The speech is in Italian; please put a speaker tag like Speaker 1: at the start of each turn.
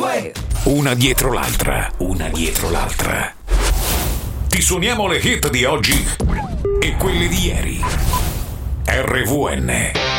Speaker 1: Highway.
Speaker 2: Una dietro l'altra, una dietro l'altra. Ti suoniamo le hit di oggi e quelle di ieri. RVN.